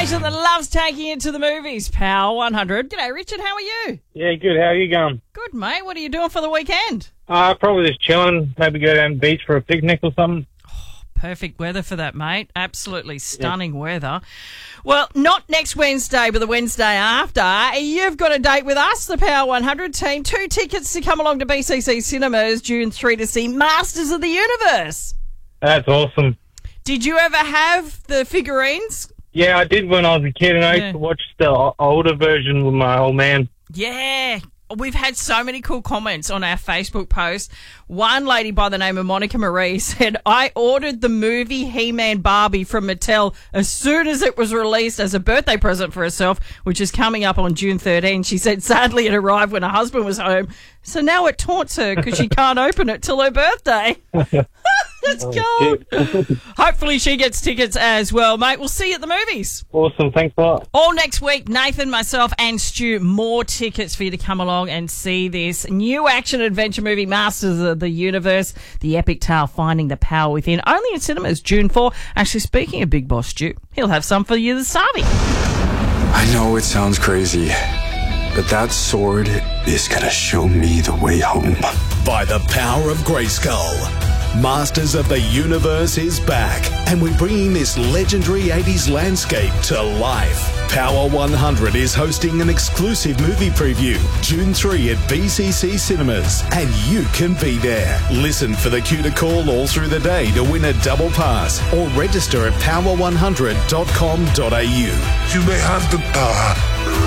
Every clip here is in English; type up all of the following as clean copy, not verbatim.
station that loves taking it to the movies. Power 100. G'day, Richard. How are you? Yeah, good. How are you going? Good, mate. What are you doing for the weekend? Probably just chilling. Maybe go down to the beach for a picnic or something. Perfect weather for that, mate. Absolutely stunning weather. Well, not next Wednesday, but the Wednesday after. You've got a date with us, the Power 100 team. 2 tickets to come along to BCC Cinemas June 3 to see Masters of the Universe. That's awesome. Did you ever have the figurines? Yeah, I did when I was a kid, and I used to watch the older version with my old man. Yeah. We've had so many cool comments on our Facebook post. One lady by the name of Monica Marie said, I ordered the movie He-Man Barbie from Mattel as soon as it was released as a birthday present for herself, which is coming up on June 13. She said, sadly, it arrived when her husband was home. So now it taunts her because she can't open it till her birthday. That's gold. Hopefully she gets tickets as well, mate. We'll see you at the movies. Awesome. Thanks a lot. All next week, Nathan, myself and Stu, more tickets for you to come along and see this new action-adventure movie, Masters of the Universe, the epic tale Finding the Power Within. Only in cinemas, June 4. Actually, speaking of Big Boss Stu, he'll have some for you this Savi. I know it sounds crazy, but that sword is gonna show me the way home. By the power of Grayskull, Masters of the Universe is back, and we're bringing this legendary 80s landscape to life. Power 100 is hosting an exclusive movie preview June 3 at BCC Cinemas, and you can be there. Listen for the cue to call all through the day to win a double pass, or register at power100.com.au. You may have the power,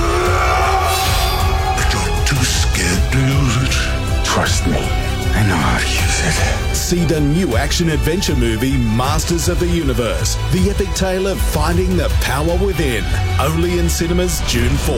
but you're too scared to use it. Trust me, I know how to use it. See the new action-adventure movie Masters of the Universe, the epic tale of finding the power within. Only in cinemas June 4.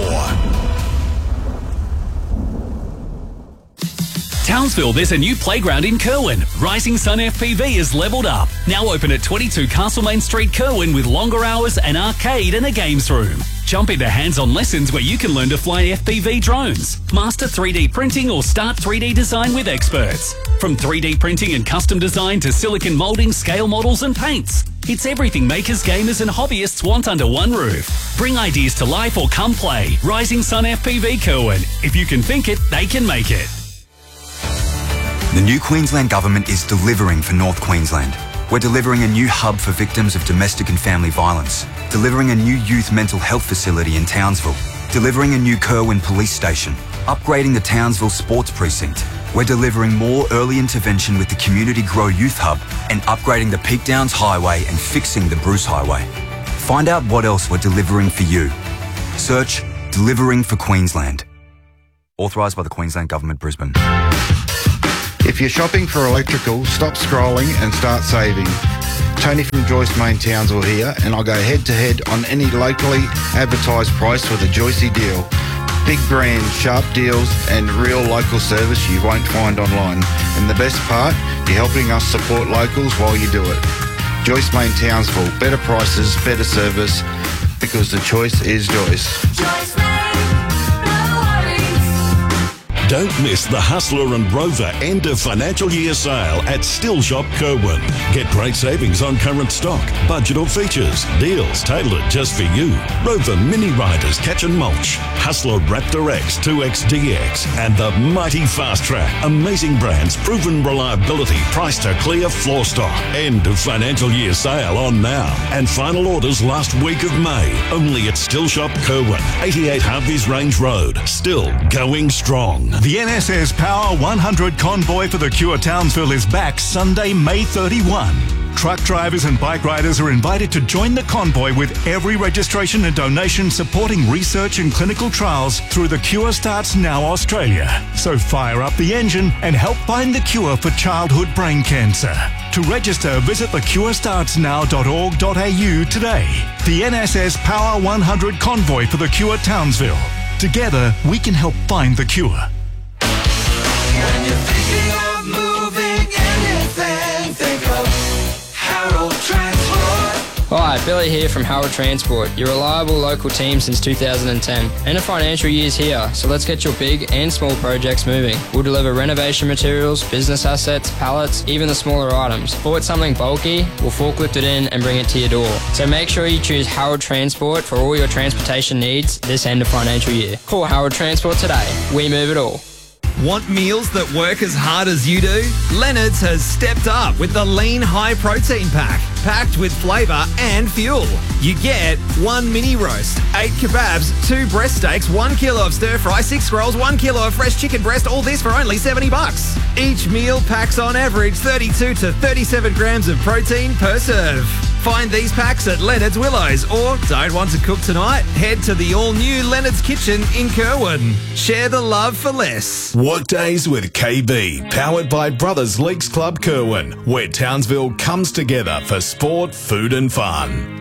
Townsville, there's a new playground in Kerwin. Rising Sun FPV is levelled up. Now open at 22 Castlemaine Street, Kerwin, with longer hours, an arcade and a games room. Jump into hands-on lessons where you can learn to fly FPV drones, master 3D printing or start 3D design with experts. From 3D printing and custom design to silicon moulding, scale models and paints. It's everything makers, gamers and hobbyists want under one roof. Bring ideas to life or come play. Rising Sun FPV Kerwin. If you can think it, they can make it. The new Queensland Government is delivering for North Queensland. We're delivering a new hub for victims of domestic and family violence, delivering a new youth mental health facility in Townsville, delivering a new Kerwin police station, upgrading the Townsville sports precinct. We're delivering more early intervention with the Community Grow Youth Hub and upgrading the Peak Downs Highway and fixing the Bruce Highway. Find out what else we're delivering for you. Search Delivering for Queensland. Authorised by the Queensland Government, Brisbane. If you're shopping for electrical, stop scrolling and start saving. Tony from Joyce Main Townsville here, and I'll go head-to-head on any locally advertised price with a Joycey deal. Big brands, sharp deals, and real local service you won't find online. And the best part, you're helping us support locals while you do it. Joyce Main Townsville, better prices, better service, because the choice is Joyce. Joyce Main. Don't miss the Hustler and Rover end of financial year sale at Still Shop Kerwin. Get great savings on current stock, budget or features, deals tailored just for you. Rover Mini Riders Catch and Mulch, Hustler Raptor X 2X DX, and the mighty Fast Track. Amazing brands, proven reliability, price to clear floor stock. End of financial year sale on now. And final orders last week of May. Only at Still Shop Kerwin, 88 Harveys Range Road. Still going strong. The NSS Power 100 Convoy for the Cure Townsville is back Sunday, May 31. Truck drivers and bike riders are invited to join the convoy with every registration and donation supporting research and clinical trials through the Cure Starts Now Australia. So fire up the engine and help find the cure for childhood brain cancer. To register, visit thecurestartsnow.org.au today. The NSS Power 100 Convoy for the Cure Townsville. Together, we can help find the cure. When you're thinking of moving anything, think of Harold Transport. Hi, Hi, Billy here from Howard Transport, your reliable local team since 2010. And a financial year's here, so let's get your big and small projects moving. We'll deliver renovation materials, business assets, pallets, even the smaller items. Bought something bulky, we'll forklift it in and bring it to your door. So make sure you choose Howard Transport for all your transportation needs this end of financial year. Call Howard Transport today. We move it all. Want meals that work as hard as you do? Leonard's has stepped up with the Lean High Protein Pack, packed with flavour and fuel. You get 1 mini roast, 8 kebabs, 2 breast steaks, 1 kilo of stir fry, 6 rolls, 1 kilo of fresh chicken breast, all this for only $70. Each meal packs on average 32 to 37 grams of protein per serve. Find these packs at Leonard's Willows, or don't want to cook tonight? Head to the all-new Leonard's Kitchen in Kerwin. Share the love for less. Workdays with KB, powered by Brothers Leagues Club Kerwin, where Townsville comes together for sport, food and fun.